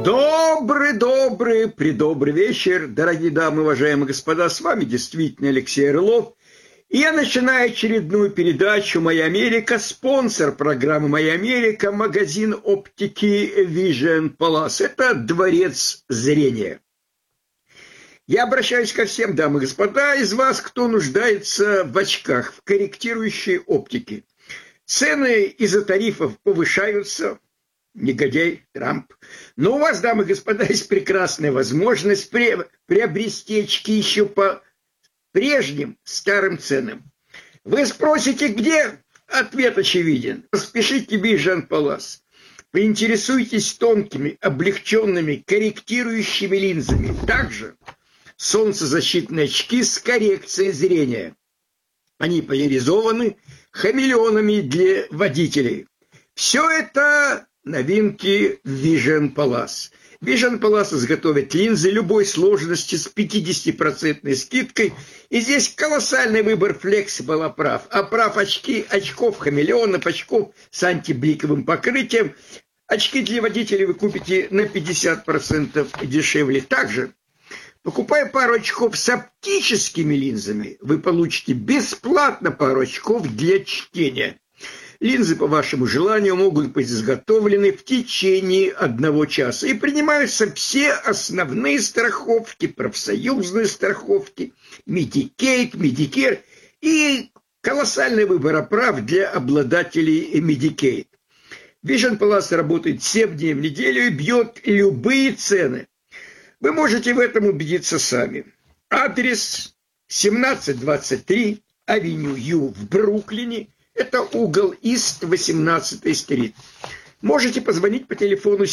Предобрый вечер, дорогие дамы, уважаемые господа, с вами действительно Алексей Орлов. И я начинаю очередную передачу «Моя Америка». Спонсор программы «Моя Америка» – магазин оптики Vision Palace. Это дворец зрения. Я обращаюсь ко всем, дамы и господа, из вас, кто нуждается в очках, в корректирующей оптике. Цены из-за тарифов повышаются. Негодяй Трамп. Но у вас, дамы и господа, есть прекрасная возможность приобрести очки еще по прежним старым ценам. Вы спросите, где? Ответ очевиден. Спешите в Vision Palace. Поинтересуйтесь тонкими, облегченными, корректирующими линзами. Также солнцезащитные очки с коррекцией зрения. Они поляризованы хамелеонами для водителей. Все это новинки Vision Palace. Vision Palace изготовит линзы любой сложности с 50% скидкой. И здесь колоссальный выбор Flexible оправ. Оправ очков хамелеонов, очков с антибликовым покрытием. Очки для водителей вы купите на 50% дешевле. Также, покупая пару очков с оптическими линзами, вы получите бесплатно пару очков для чтения. Линзы по вашему желанию могут быть изготовлены в течение 1 часа. И принимаются все основные страховки, профсоюзные страховки, Medicaid, Medicare и колоссальный выбор оправ для обладателей Medicaid. Vision Palace работает 7 дней в неделю и бьет любые цены. Вы можете в этом убедиться сами. Адрес 1723 Авеню Ю в Бруклине. Это угол Ист 18-й стрит. Можете позвонить по телефону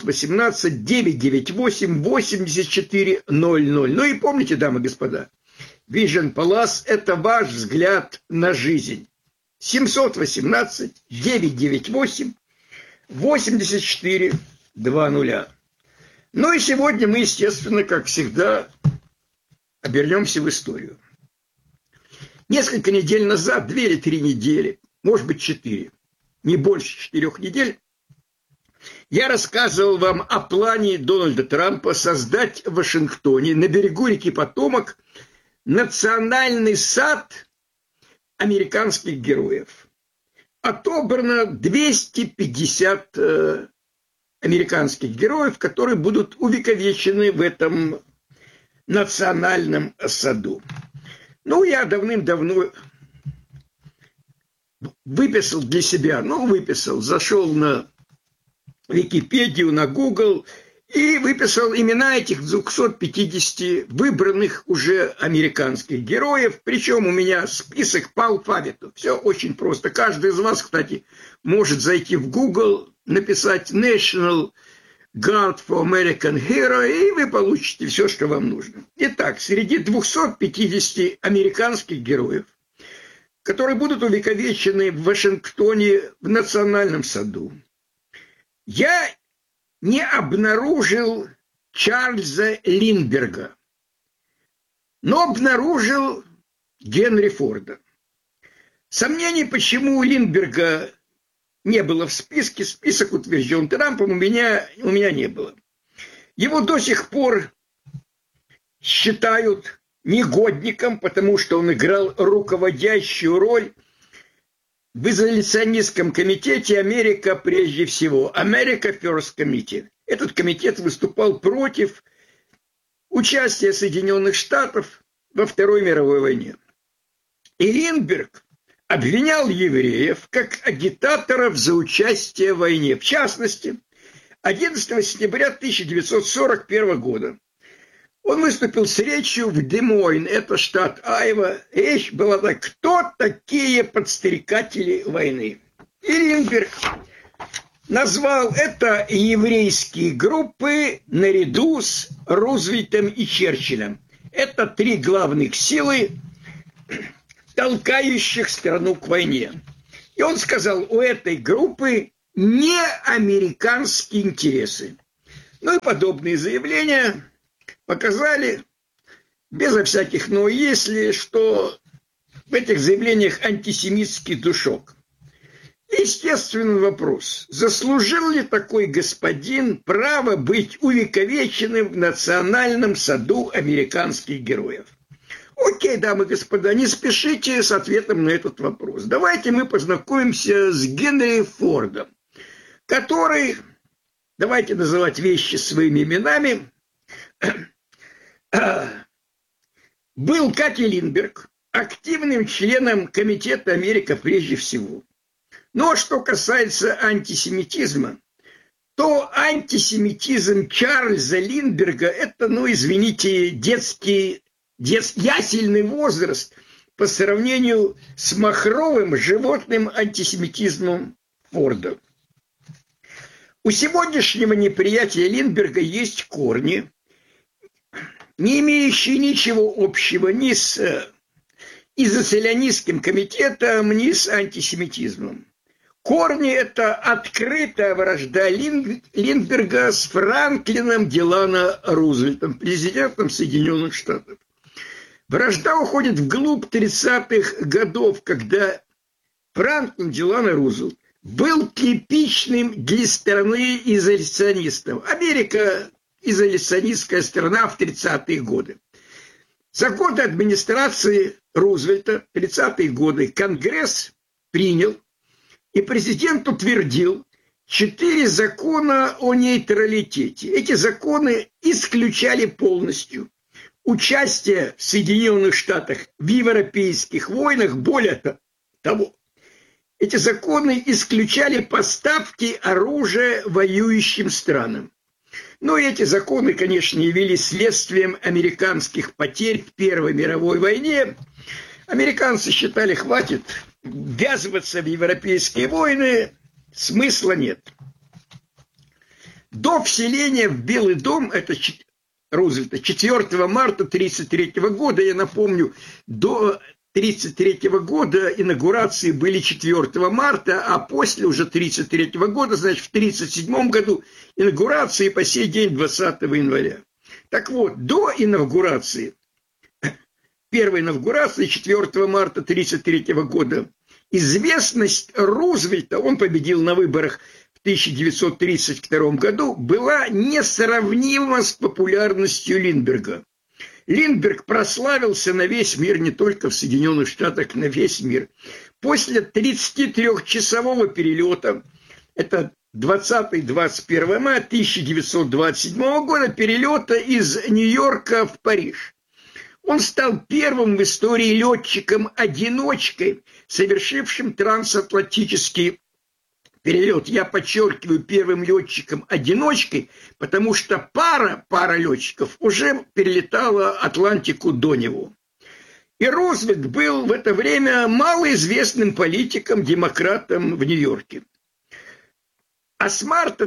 718-998-8400. Ну и помните, дамы и господа, Vision Palace – это ваш взгляд на жизнь. 718-998-8400. Ну и сегодня мы, естественно, как всегда, обернемся в историю. Несколько недель назад, 2 или 3 недели, может быть 4, не больше 4 недель, я рассказывал вам о плане Дональда Трампа создать в Вашингтоне на берегу реки Потомак национальный сад американских героев. Отобрано 250 американских героев, которые будут увековечены в этом национальном саду. Ну, я давным-давно выписал для себя, зашел на Википедию, на Google и выписал имена этих 250 выбранных уже американских героев. Причем у меня список по алфавиту. Все очень просто. Каждый из вас, кстати, может зайти в Google, написать National Guard for American Hero, и вы получите все, что вам нужно. Итак, среди 250 американских героев, которые будут увековечены в Вашингтоне в Национальном саду, я не обнаружил Чарльза Линдберга, но обнаружил Генри Форда. Сомнений, почему Линдберга не было в списке, список утвержден Трампом, у меня не было. Его до сих пор считают негодником, потому что он играл руководящую роль в изоляционистском комитете «Америка прежде всего», America First Committee. Этот комитет выступал против участия Соединенных Штатов во Второй мировой войне. И Линдберг обвинял евреев как агитаторов за участие в войне. В частности, 11 сентября 1941 года он выступил с речью в Де-Мойн, это штат Айова. Речь была так: кто такие подстрекатели войны? И Линдберг назвал это еврейские группы наряду с Рузвельтом и Черчиллем. Это 3 главных силы, толкающих страну к войне. И он сказал, у этой группы не американские интересы. Ну и подобные заявления показали, безо всяких «но если», что в этих заявлениях антисемитский душок. Естественный вопрос. Заслужил ли такой господин право быть увековеченным в национальном саду американских героев? Окей, дамы и господа, не спешите с ответом на этот вопрос. Давайте мы познакомимся с Генри Фордом, который, давайте называть вещи своими именами, был, как и Линдберг, активным членом Комитета Америка прежде всего. Но что касается антисемитизма, то антисемитизм Чарльза Линдберга – это, извините, ясельный возраст по сравнению с махровым животным антисемитизмом Форда. У сегодняшнего неприятия Линдберга есть корни, не имеющие ничего общего ни с изоцианистским комитетом, ни с антисемитизмом. Корни – это открытая вражда Линдберга с Франклином Делано Рузвельтом, президентом Соединенных Штатов. Вражда уходит вглубь 30-х годов, когда Франклин Делано Рузвельт был типичным для страны изоляционистов. Америка – изоляционистская страна в 30-е годы. За годы администрации Рузвельта, 30-е годы, Конгресс принял и президент утвердил 4 закона о нейтралитете. Эти законы исключали полностью участие в Соединенных Штатах в европейских войнах. Более того, эти законы исключали поставки оружия воюющим странам. Но эти законы, конечно, явились следствием американских потерь в Первой мировой войне. Американцы считали, хватит ввязываться в европейские войны, смысла нет. До вселения в Белый дом, это Рузвельта, 4 марта 1933 года, я напомню, до 1933 года инаугурации были 4 марта, а после уже 1933 года, значит, в 1937 году инаугурации по сей день 20 января. Так вот, до инаугурации, первой инаугурации 4 марта 1933 года, известность Рузвельта, он победил на выборах в 1932 году, была несравнима с популярностью Линдберга. Линдберг прославился на весь мир, не только в Соединенных Штатах, на весь мир. После 33-часового перелета, это 20-21 мая 1927 года, перелета из Нью-Йорка в Париж. Он стал первым в истории летчиком-одиночкой, совершившим трансатлантический перелет. Я подчеркиваю, первым летчиком-одиночкой, потому что пара летчиков уже перелетала Атлантику до него. И Рузвельт был в это время малоизвестным политиком, демократом в Нью-Йорке. А с марта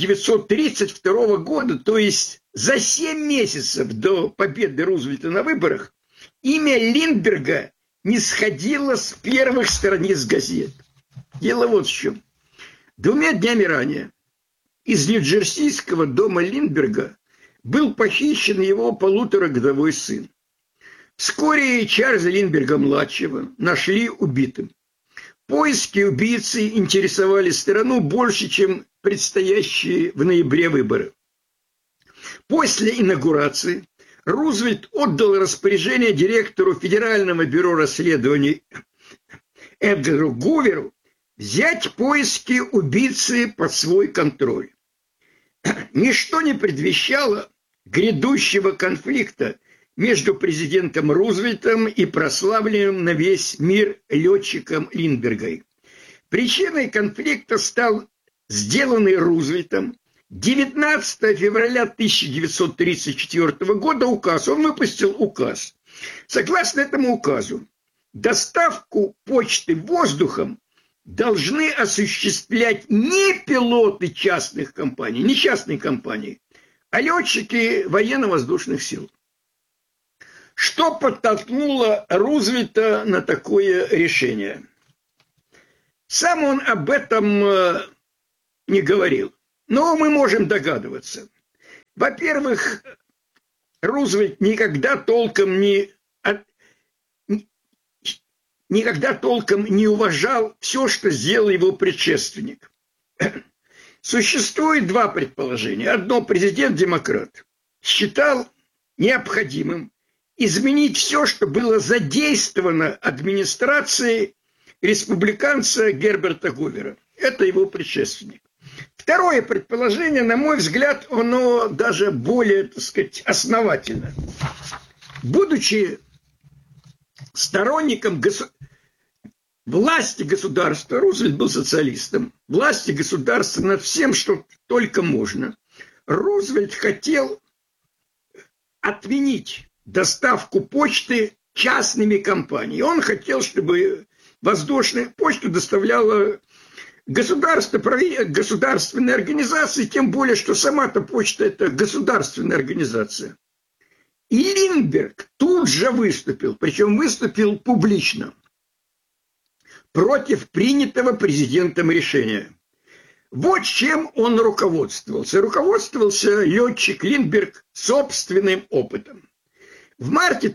1932 года, то есть за 7 месяцев до победы Рузвельта на выборах, имя Линдберга не сходило с первых страниц газет. Дело вот в чем. 2 днями ранее из нью-джерсийского дома Линдберга был похищен его 1,5-годовой сын. Вскоре Чарльза Линдберга-младшего нашли убитым. Поиски убийцы интересовали страну больше, чем предстоящие в ноябре выборы. После инаугурации Рузвельт отдал распоряжение директору Федерального бюро расследований Эдгару Гуверу взять поиски убийцы под свой контроль. Ничто не предвещало грядущего конфликта между президентом Рузвельтом и прославленным на весь мир летчиком Линдбергом. Причиной конфликта стал сделанный Рузвельтом 19 февраля 1934 года указ. Он выпустил указ. Согласно этому указу, доставку почты воздухом должны осуществлять не пилоты частных компаний, не частные компании, а летчики военно-воздушных сил. Что подтолкнуло Рузвельта на такое решение? Сам он об этом не говорил, но мы можем догадываться. Во-первых, Рузвельт никогда толком никогда толком не уважал все, что сделал его предшественник. Существует два предположения. Одно, президент-демократ считал необходимым изменить все, что было задействовано администрацией республиканца Герберта Гувера. Это его предшественник. Второе предположение, на мой взгляд, оно даже более, так сказать, основательно. Будучи сторонником власти государства, Рузвельт был социалистом, власти государства над всем, что только можно, Рузвельт хотел отменить доставку почты частными компаниями. Он хотел, чтобы воздушную почту доставляла государственные организации, тем более, что сама-то почта – это государственная организация. И Линдберг тут же выступил, причем выступил публично, против принятого президентом решения. Вот чем он руководствовался. Руководствовался летчик Линдберг собственным опытом. В марте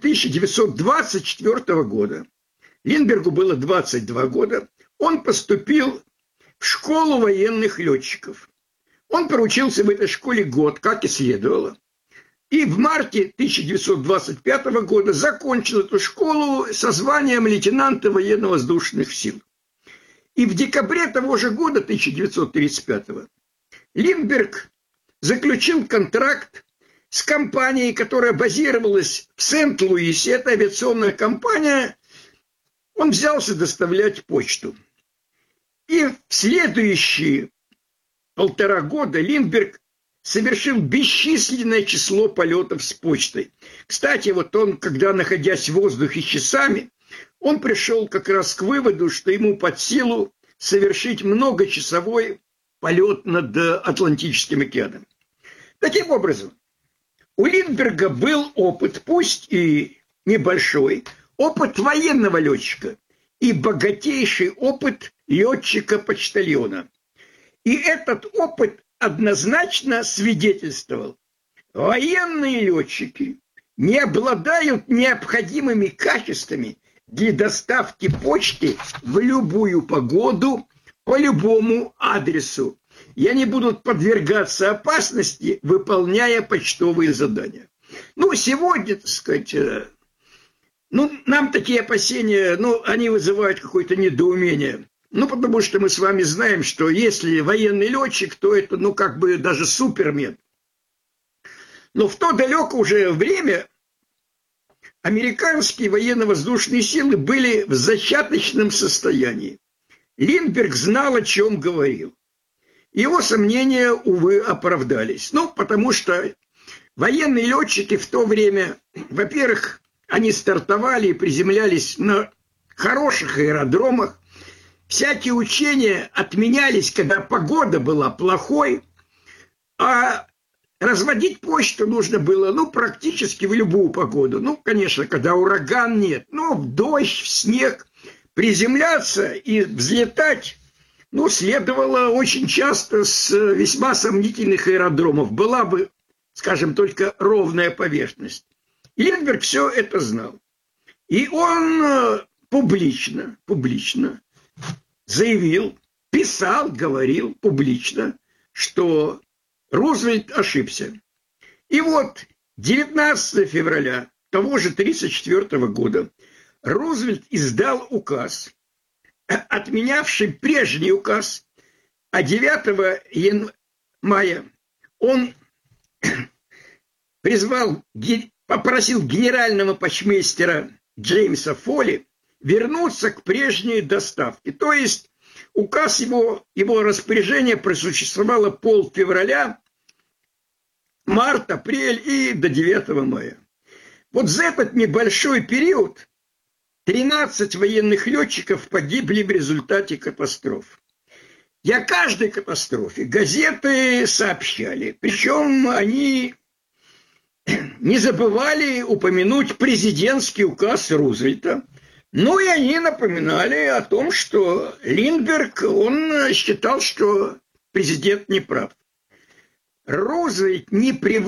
1924 года, Линдбергу было 22 года, он поступил в школу военных летчиков. Он проучился в этой школе год, как и следовало. И в марте 1925 года закончил эту школу со званием лейтенанта военно-воздушных сил. И в декабре того же года, 1935, Линдберг заключил контракт с компанией, которая базировалась в Сент-Луисе. Это авиационная компания. Он взялся доставлять почту. И в следующие 1,5 года Линдберг совершил бесчисленное число полетов с почтой. Кстати, вот он, когда, находясь в воздухе часами, он пришел как раз к выводу, что ему под силу совершить многочасовой полет над Атлантическим океаном. Таким образом, у Линдберга был опыт, пусть и небольшой, опыт военного летчика и богатейший опыт летчика-почтальона. И этот опыт однозначно свидетельствовал: военные летчики не обладают необходимыми качествами для доставки почты в любую погоду, по любому адресу, и они будут подвергаться опасности, выполняя почтовые задания. Сегодня, так сказать, нам такие опасения, они вызывают какое-то недоумение. Потому что мы с вами знаем, что если военный летчик, то это, даже супермен. Но в то далекое уже время американские военно-воздушные силы были в зачаточном состоянии. Линдберг знал, о чем говорил. Его сомнения, увы, оправдались. Потому что военные летчики в то время, во-первых, они стартовали и приземлялись на хороших аэродромах. Всякие учения отменялись, когда погода была плохой, а разводить почту нужно было, практически в любую погоду. Конечно, когда ураган нет, в дождь, в снег. Приземляться и взлетать, следовало очень часто с весьма сомнительных аэродромов. Была бы, скажем, только ровная поверхность. Линдберг все это знал. И он публично заявил, писал, говорил публично, что Рузвельт ошибся. И вот 19 февраля того же 1934 года Рузвельт издал указ, отменявший прежний указ, а 9 мая он попросил генерального почмейстера Джеймса Фолли вернуться к прежней доставке. То есть указ его распоряжение просуществовало полфевраля, март, апрель и до 9 мая. Вот за этот небольшой период 13 военных летчиков погибли в результате катастроф. И о каждой катастрофе газеты сообщали. Причем они не забывали упомянуть президентский указ Рузвельта. И они напоминали о том, что Линдберг, он считал, что президент не прав. Рузвельт не привык